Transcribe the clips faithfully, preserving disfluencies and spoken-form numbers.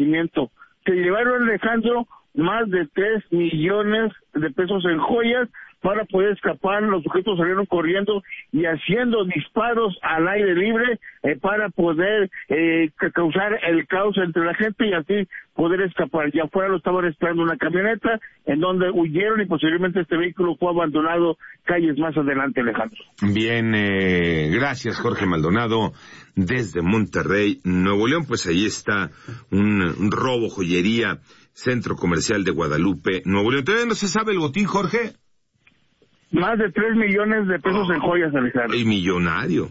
establecimiento. Se llevaron, Alejandro, más de tres millones de pesos en joyas. Para poder escapar, los sujetos salieron corriendo y haciendo disparos al aire libre eh, para poder eh, causar el caos entre la gente y así poder escapar. Ya afuera lo estaban esperando una camioneta en donde huyeron y posteriormente este vehículo fue abandonado calles más adelante, Alejandro. Bien, eh, gracias Jorge Maldonado desde Monterrey, Nuevo León. Pues ahí está un, un robo, joyería, Centro Comercial de Guadalupe, Nuevo León. ¿Todavía no se sabe el botín, Jorge? Más de tres millones de pesos oh, en joyas, Alejandro. Y millonario.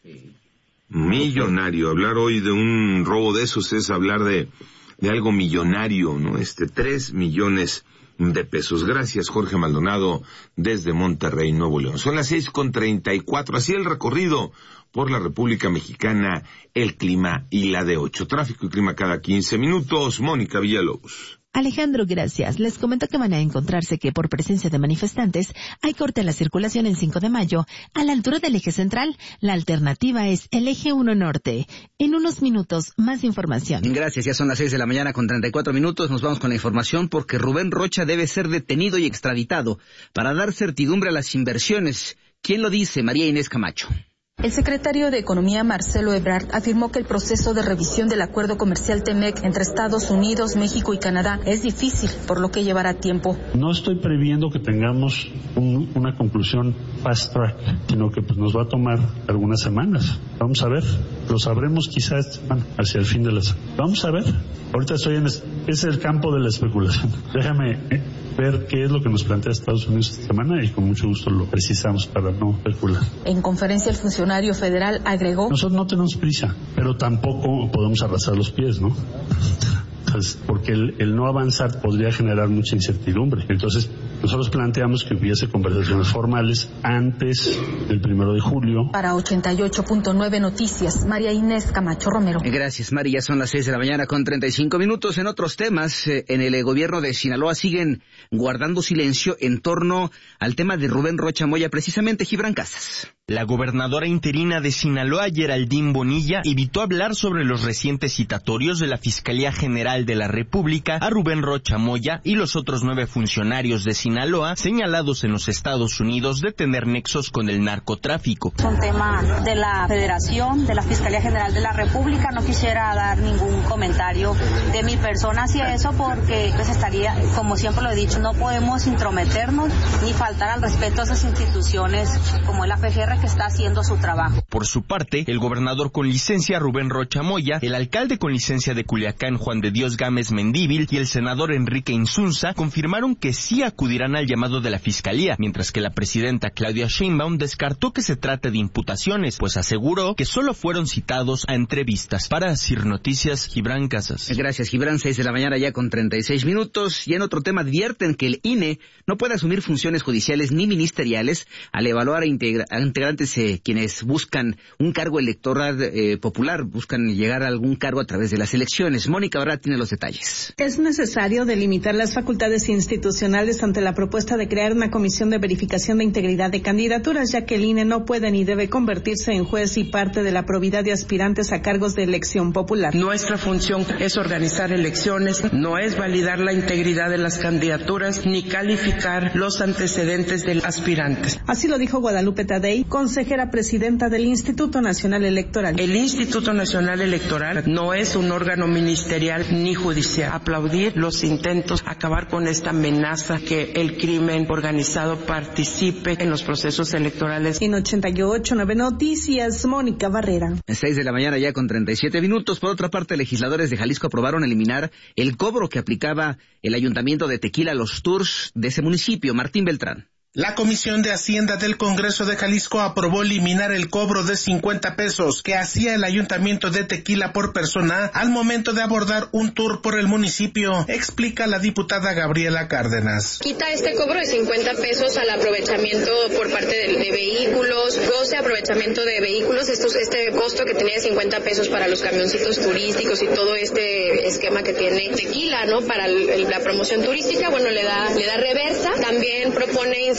Millonario. Hablar hoy de un robo de esos es hablar de, de algo millonario, ¿no? Este, tres millones de pesos. Gracias, Jorge Maldonado, desde Monterrey, Nuevo León. Son las seis con treinta y cuatro. Así el recorrido por la República Mexicana, el clima y la de ocho. Tráfico y clima cada quince minutos. Mónica Villalobos. Alejandro, gracias. Les comento que van a encontrarse que por presencia de manifestantes hay corte a la circulación en cinco de mayo. A la altura del eje central, la alternativa es el eje uno norte. En unos minutos, más información. Gracias, ya son las seis de la mañana con treinta y cuatro minutos. Nos vamos con la información porque Rubén Rocha debe ser detenido y extraditado para dar certidumbre a las inversiones. ¿Quién lo dice? María Inés Camacho. El secretario de Economía, Marcelo Ebrard, afirmó que el proceso de revisión del acuerdo comercial TEMEC entre Estados Unidos, México y Canadá es difícil, por lo que llevará tiempo. No estoy previendo que tengamos un, una conclusión fast track, sino que pues, nos va a tomar algunas semanas. Vamos a ver, lo sabremos quizás esta semana, hacia el fin de la semana. Vamos a ver, ahorita estoy en es, es el campo de la especulación. Déjame eh, ver qué es lo que nos plantea Estados Unidos esta semana y con mucho gusto lo precisamos para no especular. En conferencia el funcionario federal agregó: nosotros no tenemos prisa, pero tampoco podemos arrastrar los pies, ¿no? Entonces, porque el, el no avanzar podría generar mucha incertidumbre. Entonces, nosotros planteamos que hubiese conversaciones formales antes del primero de julio. Para ochenta y ocho punto nueve Noticias, María Inés Camacho Romero. Gracias, María. Son las seis de la mañana con treinta y cinco minutos. En otros temas, eh, en el eh, gobierno de Sinaloa siguen guardando silencio en torno al tema de Rubén Rocha Moya, precisamente Gibran Casas. La gobernadora interina de Sinaloa, Geraldine Bonilla, evitó hablar sobre los recientes citatorios de la Fiscalía General de la República a Rubén Rocha Moya y los otros nueve funcionarios de Sinaloa señalados en los Estados Unidos de tener nexos con el narcotráfico. Es un tema de la Federación, de la Fiscalía General de la República. No quisiera dar ningún comentario de mi persona hacia eso porque pues estaría, como siempre lo he dicho, no podemos intrometernos ni faltar al respeto a esas instituciones como la F G R que está haciendo su trabajo. Por su parte, el gobernador con licencia Rubén Rocha Moya, el alcalde con licencia de Culiacán Juan de Dios Gámez Mendívil y el senador Enrique Insunza confirmaron que sí acudirán al llamado de la Fiscalía, mientras que la presidenta Claudia Sheinbaum descartó que se trate de imputaciones, pues aseguró que solo fueron citados a entrevistas. Para Sir Noticias, Gibran Casas. Gracias, Gibran. Seis de la mañana ya con treinta y seis minutos. Y en otro tema advierten que el I N E no puede asumir funciones judiciales ni ministeriales al evaluar a, integra- a integrantes eh, quienes buscan un cargo electoral eh, popular, buscan llegar a algún cargo a través de las elecciones. Mónica ahora tiene los detalles. Es necesario delimitar las facultades institucionales ante la propuesta de crear una comisión de verificación de integridad de candidaturas, ya que el I N E no puede ni debe convertirse en juez y parte de la probidad de aspirantes a cargos de elección popular. Nuestra función es organizar elecciones, no es validar la integridad de las candidaturas ni calificar los antecedentes del aspirante. Así lo dijo Guadalupe Tadei, consejera presidenta del Instituto Nacional Electoral. El Instituto Nacional Electoral no es un órgano ministerial ni judicial. Aplaudir los intentos, acabar con esta amenaza que el crimen organizado participe en los procesos electorales. En ochenta y ocho punto nueve Noticias, Mónica Barrera. Seis de la mañana ya con treinta y siete minutos. Por otra parte, legisladores de Jalisco aprobaron eliminar el cobro que aplicaba el Ayuntamiento de Tequila a los tours de ese municipio. Martín Beltrán. La Comisión de Hacienda del Congreso de Jalisco aprobó eliminar el cobro de cincuenta pesos que hacía el Ayuntamiento de Tequila por persona al momento de abordar un tour por el municipio, explica la diputada Gabriela Cárdenas. Quita este cobro de cincuenta pesos al aprovechamiento por parte de, de vehículos, goce aprovechamiento de vehículos, estos, este costo que tenía de cincuenta pesos para los camioncitos turísticos y todo este esquema que tiene Tequila, ¿no? Para el, el, la promoción turística, bueno, le da, le da reversa. También propone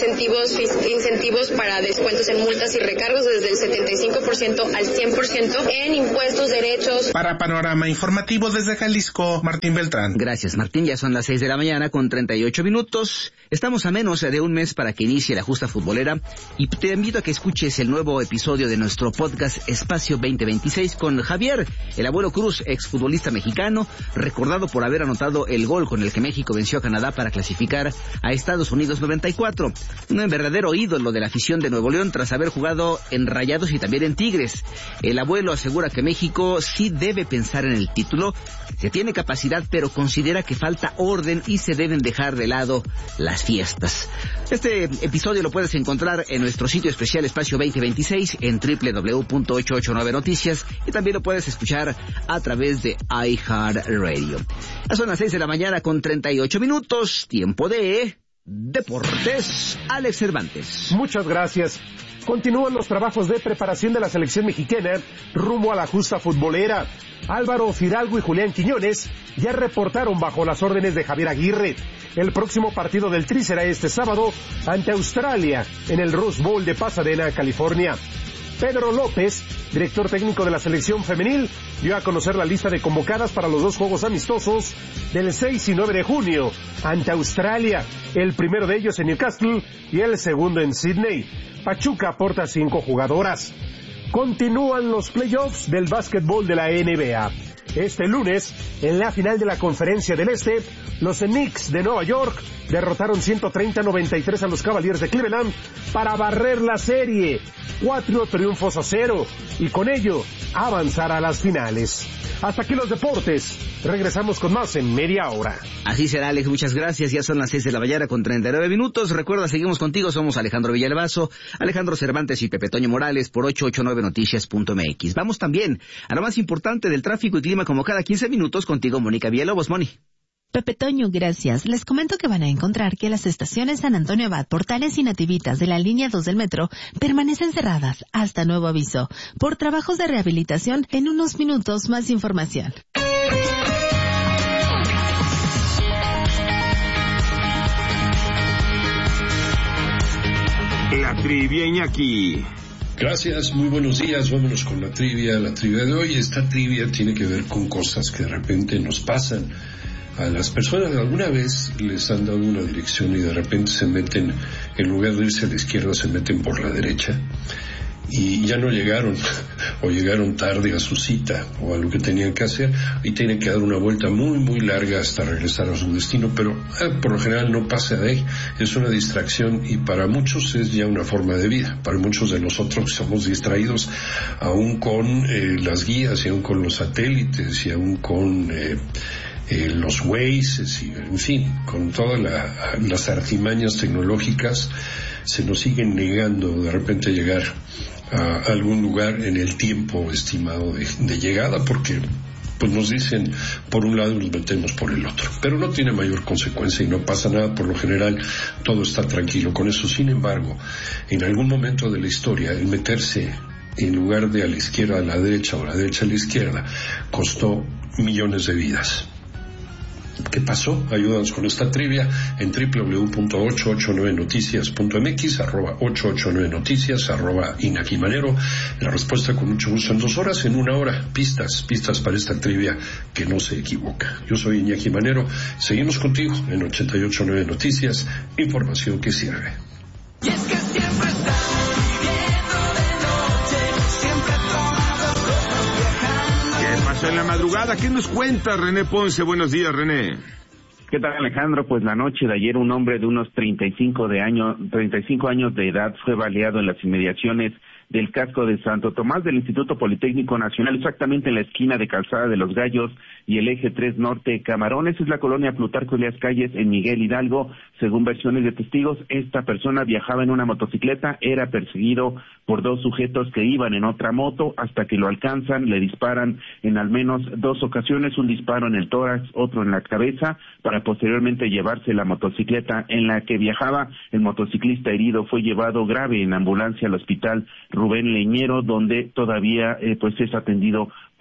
incentivos incentivos para descuentos en multas y recargos desde el setenta y cinco por ciento al cien por ciento en impuestos, derechos. Para Panorama Informativo desde Jalisco, Martín Beltrán. Gracias, Martín. Ya son las seis de la mañana con treinta y ocho minutos. Estamos a menos de un mes para que inicie la justa futbolera y te invito a que escuches el nuevo episodio de nuestro podcast Espacio veinte veintiséis con Javier, el abuelo Cruz, exfutbolista mexicano, recordado por haber anotado el gol con el que México venció a Canadá para clasificar a Estados Unidos noventa y cuatro. Un verdadero ídolo de la afición de Nuevo León tras haber jugado en Rayados y también en Tigres. El abuelo asegura que México sí debe pensar en el título, se tiene capacidad, pero considera que falta orden y se deben dejar de lado las fiestas. Este episodio lo puedes encontrar en nuestro sitio especial Espacio veinte veintiséis en doble u doble u doble u punto ochocientos ochenta y nueve noticias y también lo puedes escuchar a través de iHeartRadio. Ya son las seis de la mañana con treinta y ocho minutos, tiempo de Deportes. Alex Cervantes. Muchas gracias. Continúan los trabajos de preparación de la selección mexicana rumbo a la justa futbolera. Álvaro Fidalgo y Julián Quiñones ya reportaron bajo las órdenes de Javier Aguirre. El próximo partido del Tri será este sábado ante Australia en el Rose Bowl de Pasadena, California. Pedro López, director técnico de la selección femenil, dio a conocer la lista de convocadas para los dos juegos amistosos del seis y nueve de junio ante Australia, el primero de ellos en Newcastle y el segundo en Sydney. Pachuca aporta cinco jugadoras. Continúan los playoffs del básquetbol de la N B A. Este lunes, en la final de la Conferencia del Este, los Knicks de Nueva York derrotaron ciento treinta a noventa y tres a los Cavaliers de Cleveland para barrer la serie, cuatro triunfos a cero, y con ello avanzar a las finales. Hasta aquí los deportes. Regresamos con más en media hora. Así será, Alex, muchas gracias. Ya son las seis de la mañana con treinta y nueve minutos. Recuerda, seguimos contigo. Somos Alejandro Villalbazo, Alejandro Cervantes y Pepe Toño Morales por ochocientos ochenta y nueve noticias punto m x. Vamos también a lo más importante del tráfico y clima como cada quince minutos contigo, Mónica Villalobos. Moni. Pepe Toño, gracias. Les comento que van a encontrar que las estaciones San Antonio Abad, Portales y Nativitas de la línea dos del metro permanecen cerradas hasta nuevo aviso por trabajos de rehabilitación. En unos minutos más información. La trivia, Iñaki. Gracias, muy buenos días, vámonos con la trivia. La trivia de hoy, esta trivia tiene que ver con cosas que de repente nos pasan a las personas. Alguna vez les han dado una dirección y de repente se meten, en lugar de irse a la izquierda, se meten por la derecha y ya no llegaron o llegaron tarde a su cita o a lo que tenían que hacer y tienen que dar una vuelta muy muy larga hasta regresar a su destino, pero eh, por lo general no pasa de ahí, es una distracción y para muchos es ya una forma de vida. Para muchos de nosotros somos distraídos aún con eh, las guías y aún con los satélites y aún con eh, eh, los Waze, y, en fin, con todas la, las artimañas tecnológicas se nos siguen negando de repente llegar a algún lugar en el tiempo estimado de, de llegada, porque pues nos dicen por un lado y nos metemos por el otro, pero no tiene mayor consecuencia y no pasa nada. Por lo general todo está tranquilo con eso. Sin embargo, en algún momento de la historia el meterse en lugar de a la izquierda a la derecha o a la derecha a la izquierda costó millones de vidas. ¿Qué pasó? Ayúdanos con esta trivia en doble u doble u doble u punto ochocientos ochenta y nueve noticias punto m x, arroba ochocientos ochenta y nueve noticias, arroba Iñaki Manero. La respuesta con mucho gusto en dos horas, en una hora. Pistas, pistas para esta trivia que no se equivoca. Yo soy Iñaki Manero. Seguimos contigo en ochenta y ocho punto nueve Noticias, información que sirve. Y es que siempre está viviendo de noche, siempre tomado. ¿Qué pasó en la madrugada? ¿Qué nos cuenta René Ponce? Buenos días, René. ¿Qué tal, Alejandro? Pues la noche de ayer un hombre de unos treinta y cinco de año, treinta y cinco años de edad fue baleado en las inmediaciones del casco de Santo Tomás del Instituto Politécnico Nacional, exactamente en la esquina de Calzada de los Gallos y el eje tres Norte Camarones. Es la colonia Plutarco Elías Calles en Miguel Hidalgo. Según versiones de testigos, esta persona viajaba en una motocicleta, era perseguido por dos sujetos que iban en otra moto hasta que lo alcanzan, le disparan en al menos dos ocasiones, un disparo en el tórax, otro en la cabeza, para posteriormente llevarse la motocicleta en la que viajaba. El motociclista herido fue llevado grave en ambulancia al hospital Rubén Leñero, donde todavía eh, pues es atendido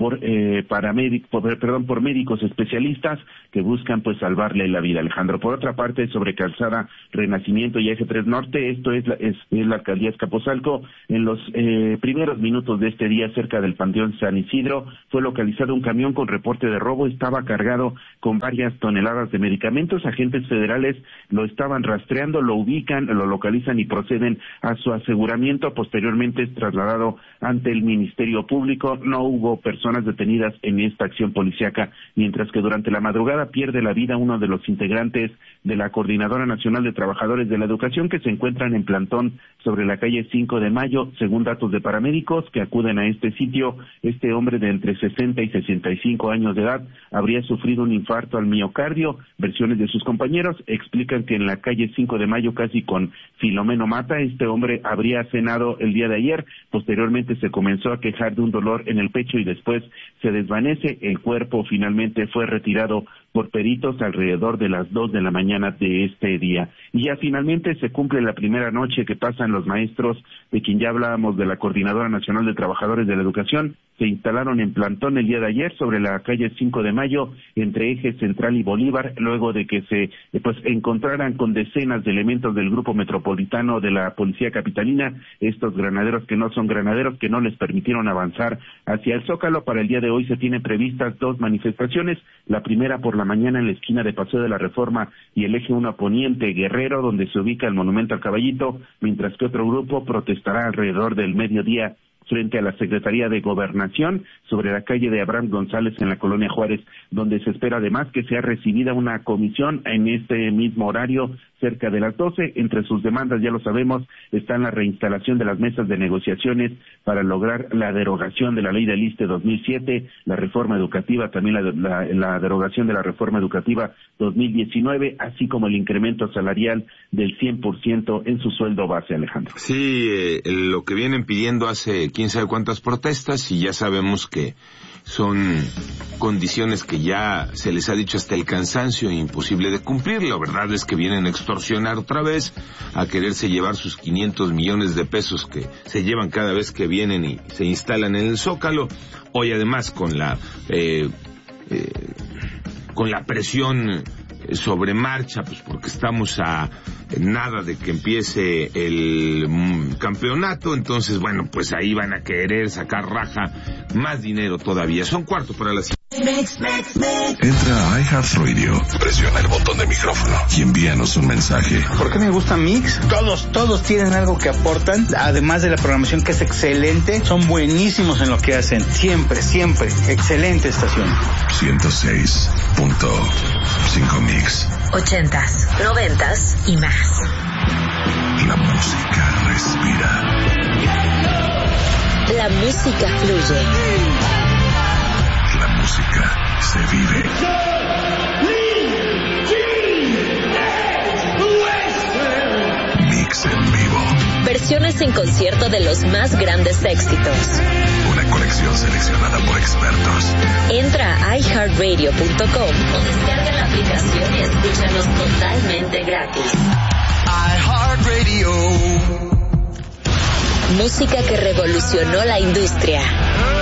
por eh, paramédicos, por, perdón, por médicos especialistas que buscan pues salvarle la vida, Alejandro. Por otra parte, sobre Calzada Renacimiento y Eje tres Norte, esto es la, es, es la alcaldía Azcapotzalco, en los eh, primeros minutos de este día, cerca del Panteón San Isidro, fue localizado un camión con reporte de robo, estaba cargado con varias toneladas de medicamentos. Agentes federales lo estaban rastreando, lo ubican, lo localizan y proceden a su aseguramiento. Posteriormente es trasladado ante el Ministerio Público. No hubo personas detenidas en esta acción policíaca, mientras que durante la madrugada pierde la vida uno de los integrantes de la Coordinadora Nacional de Trabajadores de la Educación, que se encuentran en plantón sobre la calle cinco de mayo. Según datos de paramédicos que acuden a este sitio, este hombre de entre sesenta y sesenta y cinco años de edad habría sufrido un infarto al miocardio. Versiones de sus compañeros explican que en la calle cinco de mayo, casi con Filomeno Mata, este hombre habría cenado el día de ayer. Posteriormente se comenzó a quejar de un dolor en el pecho y después se desvanece. El cuerpo finalmente fue retirado por peritos alrededor de las dos de la mañana de este día. Y ya finalmente se cumple la primera noche que pasan los maestros, de quien ya hablábamos, de la Coordinadora Nacional de Trabajadores de la Educación. Se instalaron en plantón el día de ayer sobre la calle cinco de mayo, entre Eje Central y Bolívar, luego de que se pues encontraran con decenas de elementos del Grupo Metropolitano de la Policía Capitalina, estos granaderos que no son granaderos, que no les permitieron avanzar hacia el Zócalo. Para el día de hoy se tienen previstas dos manifestaciones, la primera por la mañana en la esquina de Paseo de la Reforma y el Eje uno Poniente Guerrero, donde se ubica el Monumento al Caballito, mientras que otro grupo protestará alrededor del mediodía frente a la Secretaría de Gobernación sobre la calle de Abraham González en la Colonia Juárez, donde se espera además que sea recibida una comisión en este mismo horario cerca de las doce. Entre sus demandas, ya lo sabemos, están la reinstalación de las mesas de negociaciones para lograr la derogación de la ley del ISSSTE dos mil siete, la reforma educativa, también la, la, la derogación de la reforma educativa dos mil diecinueve, así como el incremento salarial del cien por ciento en su sueldo base, Alejandro. Sí, eh, lo que vienen pidiendo hace quién sabe cuántas protestas, y ya sabemos que son condiciones que ya se les ha dicho hasta el cansancio e imposible de cumplir. La verdad es que vienen a extorsionar otra vez, a quererse llevar sus quinientos millones de pesos que se llevan cada vez que vienen y se instalan en el Zócalo. Hoy además con la eh, eh, con la presión sobre marcha, pues porque estamos a nada de que empiece el mm, campeonato, entonces bueno, pues ahí van a querer sacar raja, más dinero todavía. Son cuarto para las... Entra a iHeartRadio, presiona el botón de micrófono y envíanos un mensaje. ¿Por qué me gusta Mix? Todos, todos tienen algo que aportan, además de la programación que es excelente, son buenísimos en lo que hacen, siempre, siempre, excelente estación. ciento seis punto cinco Mix. Ochentas, noventas y más. La música respira. La música fluye. La música se vive. Mix en vivo. Versiones en concierto de los más grandes éxitos. Una colección seleccionada por expertos. Entra a i heart radio punto com o descarga la aplicación y escúchanos totalmente gratis. iHeartRadio. Música que revolucionó la industria.